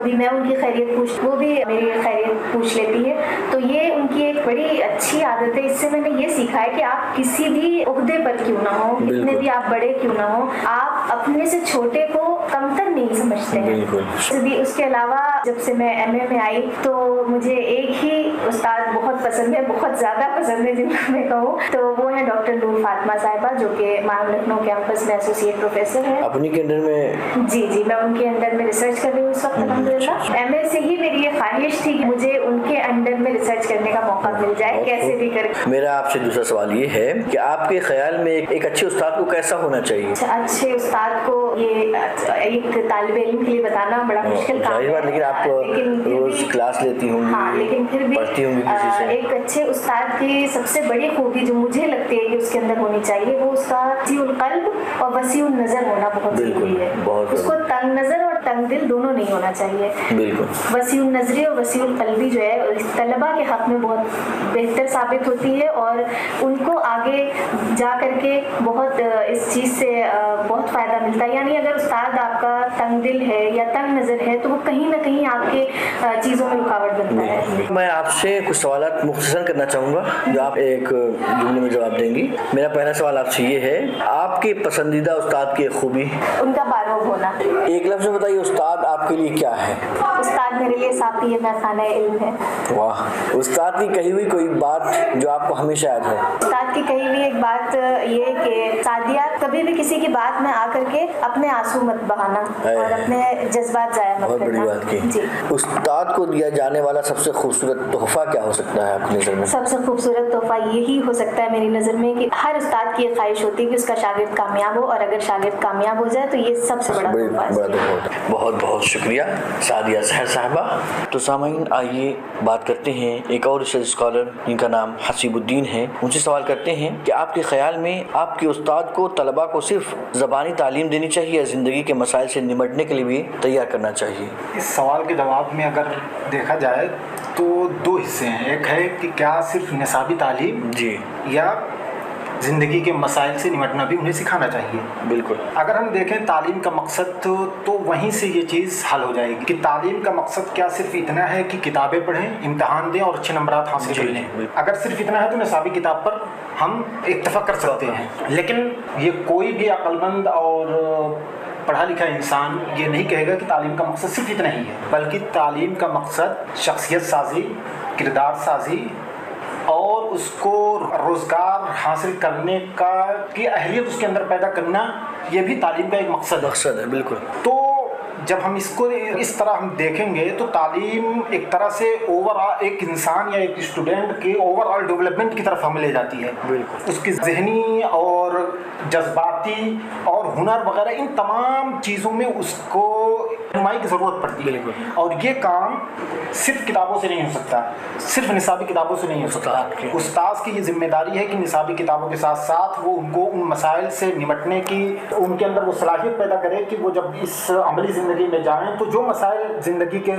بھی میں ان کی خیریت وہ بھی میری خیریت پوچھ لیتی ہے. تو یہ ان کی ایک بڑی اچھی عادت ہے. اس سے میں نے یہ سیکھا ہے کہ آپ کسی بھی عہدے پر کیوں نہ ہو, کتنے بھی آپ بڑے کیوں نہ ہو, آپ اپنے سے چھوٹے کو کمتر نہیں سمجھتے ہیں. اس کے علاوہ جب سے میں ایم اے میں آئی تو مجھے ایک ہی استاد بہت پسند ہے, بہت زیادہ پسند ہے جن کو میں کہوں تو وہ ہے ڈاکٹر نور فاطمہ صاحبہ, جو کہ مام لکھنؤ کیمپس میں ایسوسیٹ پروفیسر ہے. اپنی کے انڈر میں؟ جی میں ان کے انڈر میں ریسرچ کر رہی ہوں اس وقت الحمدللہ. ایم اے سے ہی میری یہ خواہش تھی کہ مجھے ان کے انڈر میں ریسرچ کرنے کا موقع مل جائے کیسے بھی کر. میرا آپ سے دوسرا سوال یہ ہے کہ آپ کے خیال میں ایک اچھے استاد کو کیسا ہونا چاہیے؟ اچھے استاد کو یہ ایک طالب علم کے لیے بتانا بڑا مشکل کام ہے, لیکن آپ روز کلاس لیتی ہوں گی, ہاں, لیکن پھر بھی ایک اچھے استاد کی سب سے بڑی خوبی جو مجھے لگتی ہے کہ اس کے اندر ہونی چاہیے وہ اس کا وسیع القلب اور وسیع النظر ہونا بہت ضروری ہے. اس کو تنگ نظر اور تنگ دل دونوں نہیں ہونا چاہیے. بالکل وسیع النظری اور وسیع القلبی جو ہے طلباء کے حق میں بہت بہتر ثابت ہوتی ہے اور ان کو آگے جا کر کے بہت اس چیز سے بہت فائدہ ملتا ہے. یعنی اگر استاد آپ کا تنگ دل ہے یا تنگ نظر ہے تو وہ کہیں نہ کہیں آپ کے چیزوں میں رکاوٹ بنتا ہے. میں آپ سے کچھ سوالات مختصراً کرنا چاہوں گا جو آپ ایک جملے میں جواب دیں گی. میرا پہلا سوال آپ سے یہ ہے, آپ کے پسندیدہ استاد کی خوبی؟ ان کا باروب ہونا. ایک لفظ میں بتائیے استاد آپ کے لیے کیا ہے؟ استاد میرے لیے ساتھی ہے, میں خانہ علم ہے. واہ. استاد کی کہی ہوئی کوئی بات جو آپ کو ہمیشہ یاد ہے؟ استاد کی کہی ہوئی ایک بات یہ کہ سعدیہ کبھی بھی کسی کی بات میں آ کر کے اپنے آنسو مت بہانا اور اپنے جذبات ضائع مت کرنا. بہت بڑی بات کی. جی. استاد کو دیا جانے والا سب سے خوبصورت تحفہ کیا ہو سکتا ہے آپ کی نظر میں؟ سب سے خوبصورت تحفہ یہی ہو سکتا ہے میری نظر میں کہ ہر استاد کی یہ خواہش ہوتی ہے کہ اس کا شاگرد کامیاب ہو, اور اگر شاگرد کامیاب ہو جائے تو یہ سب سے بڑا تحفہ ہے. بہت بہت شکریہ سعدیہ سحر صاحبہ. تو سامعین آئیے بات کرتے ہیں ایک اور ریسرچ اسکالر جن کا نام حسیب الدین ہے. ان سے سوال کرتے ہیں کہ آپ کے خیال میں آپ کے استاد کو طلباء کو صرف زبانی تعلیم دینی چاہیے یا زندگی کے مسائل سے نمٹنے کے لیے بھی تیار کرنا چاہیے؟ اس سوال کے جواب میں اگر دیکھا جائے تو دو حصے ہیں. ایک ہے کہ کیا صرف نصابی تعلیم جی یا زندگی کے مسائل سے نمٹنا بھی انہیں سکھانا چاہیے. بالکل. اگر ہم دیکھیں تعلیم کا مقصد تو وہیں سے یہ چیز حل ہو جائے گی کہ تعلیم کا مقصد کیا صرف اتنا ہے کہ کتابیں پڑھیں, امتحان دیں اور اچھے نمبرات حاصل کر لیں. اگر صرف اتنا ہے تو نصابی کتاب پر ہم اتفاق کر سکتے ہیں, لیکن یہ کوئی بھی عقل مند اور پڑھا لکھا انسان یہ نہیں کہے گا کہ تعلیم کا مقصد صرف اتنا ہی ہے, بلکہ تعلیم کا مقصد شخصیت سازی, کردار سازی اور اس کو روزگار حاصل کرنے کی اہلیت اس کے اندر پیدا کرنا, یہ بھی تعلیم کا ایک مقصد ہے. بالکل. تو جب ہم اس کو اس طرح ہم دیکھیں گے تو تعلیم ایک طرح سے ایک انسان یا ایک اسٹوڈنٹ کے اوور آل ڈیولپمنٹ کی طرف ہمیں لے جاتی ہے. بالکل. اس کی ذہنی اور جذباتی اور ہنر وغیرہ ان تمام چیزوں میں اس کو رہنمائی کی ضرورت پڑتی ہے. اور یہ کام صرف کتابوں سے نہیں ہو سکتا, صرف نصابی کتابوں سے نہیں ہو سکتا. استاذ کی یہ ذمہ داری ہے کہ نصابی کتابوں کے ساتھ ساتھ وہ ان کو ان مسائل سے نمٹنے کی ان کے اندر وہ صلاحیت پیدا کرے کہ وہ جب اس عملی زندگی میں جائیں تو جو مسائل زندگی کے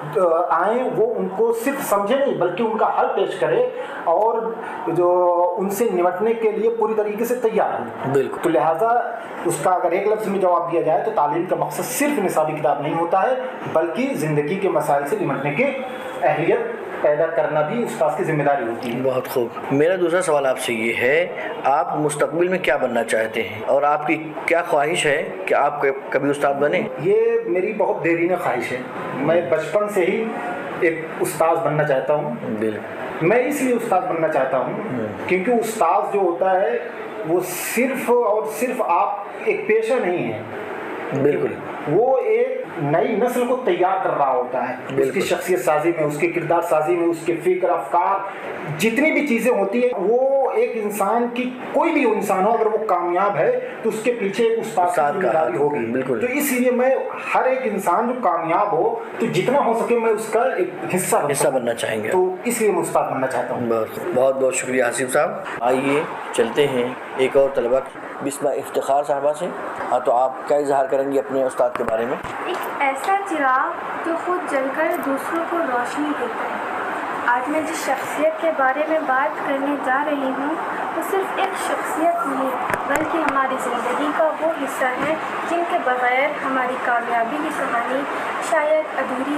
آئیں وہ ان کو صرف سمجھے نہیں بلکہ ان کا حل پیش کرے اور جو ان سے نمٹنے کے لیے پوری طریقے سے تیار ہو. بالکل. تو لہٰذا اس کا اگر ایک لفظ میں جواب دیا جائے تو تعلیم کا مقصد صرف نصابی کتاب نہیں ہوتا ہے بلکہ زندگی کے مسائل سے نمٹنے کی اہلیت پیدا کرنا بھی استاذ کی ذمہ داری ہوتی ہے. بہت خوب. میرا دوسرا سوال آپ سے یہ ہے, آپ مستقبل میں کیا بننا چاہتے ہیں اور آپ کی کیا خواہش ہے کہ آپ کبھی استاد بنیں؟ یہ میری بہت دیرینہ خواہش ہے. میں بچپن سے ہی ایک استاذ بننا چاہتا ہوں. بالکل. میں اس لیے استاد بننا چاہتا ہوں کیونکہ استاذ جو ہوتا ہے وہ صرف اور صرف آپ ایک پیشہ نہیں ہے. بالکل. وہ ایک نئی نسل کو تیار کر رہا ہوتا ہے. اس کی شخصیت سازی میں, اس کی کردار سازی میں, اس کے فکر افکار جتنی بھی چیزیں ہوتی ہیں وہ ایک انسان کی کوئی بھی انسان ہو اگر وہ کامیاب ہے تو اس کے پیچھے ایک استاد کی ذمہ داری ہوگی. تو اس لیے میں ہر ایک انسان جو کامیاب ہو تو جتنا ہو سکے میں اس کا ایک حصہ بننا چاہیں گے. تو اس لیے میں استاد بننا چاہتا ہوں. بہت بہت شکریہ حسیب صاحب. آئیے چلتے ہیں ایک اور طلبہ بسمہ افتخار صاحبہ سے. تو آپ کیا اظہار کریں گے اپنے استاد کے بارے میں؟ ایک ایسا چراغ جو خود جل کر دوسروں کو روشنی دیتا ہے. آج میں جس شخصیت کے بارے میں بات کرنے جا رہی ہوں وہ صرف ایک شخصیت نہیں بلکہ ہماری زندگی کا وہ حصہ ہے جن کے بغیر ہماری کامیابی کی کہانی شاید ادھوری